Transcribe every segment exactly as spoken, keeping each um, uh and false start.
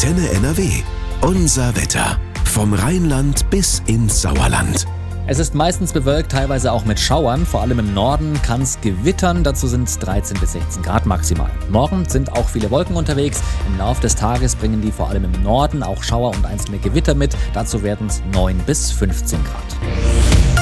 Antenne N R W. Unser Wetter. Vom Rheinland bis ins Sauerland. Es ist meistens bewölkt, teilweise auch mit Schauern. Vor allem im Norden kann es gewittern. Dazu sind es dreizehn bis sechzehn Grad maximal. Morgen sind auch viele Wolken unterwegs. Im Laufe des Tages bringen die vor allem im Norden auch Schauer und einzelne Gewitter mit. Dazu werden es neun bis fünfzehn Grad.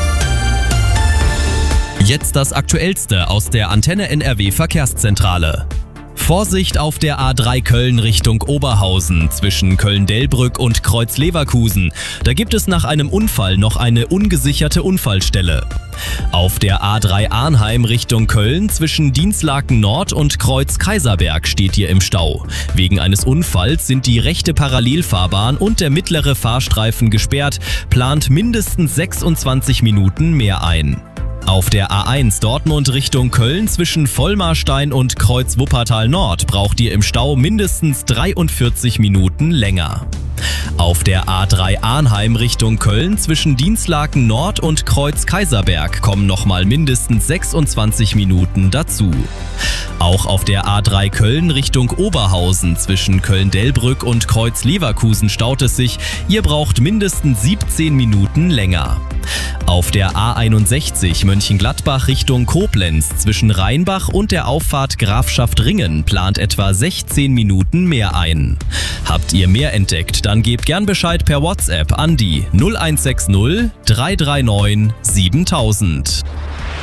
Jetzt das Aktuellste aus der Antenne N R W Verkehrszentrale. Vorsicht auf der A drei Köln Richtung Oberhausen zwischen Köln-Delbrück und Kreuz-Leverkusen. Da gibt es nach einem Unfall noch eine ungesicherte Unfallstelle. Auf der A drei Arnheim Richtung Köln zwischen Dinslaken Nord und Kreuz-Kaiserberg steht ihr im Stau. Wegen eines Unfalls sind die rechte Parallelfahrbahn und der mittlere Fahrstreifen gesperrt, plant mindestens sechsundzwanzig Minuten mehr ein. Auf der A eins Dortmund Richtung Köln zwischen Vollmarstein und Kreuz Wuppertal Nord braucht ihr im Stau mindestens dreiundvierzig Minuten länger. Auf der A drei Arnheim Richtung Köln zwischen Dinslaken Nord und Kreuz Kaiserberg kommen nochmal mindestens sechsundzwanzig Minuten dazu. Auch auf der A drei Köln Richtung Oberhausen zwischen Köln-Delbrück und Kreuz Leverkusen staut es sich. Ihr braucht mindestens siebzehn Minuten länger. Auf der A einundsechzig Mönchengladbach Richtung Koblenz zwischen Rheinbach und der Auffahrt Grafschaft Ringen plant etwa sechzehn Minuten mehr ein. Habt ihr mehr entdeckt, dann gebt gern Bescheid per WhatsApp an die null eins sechs null drei drei neun siebentausend.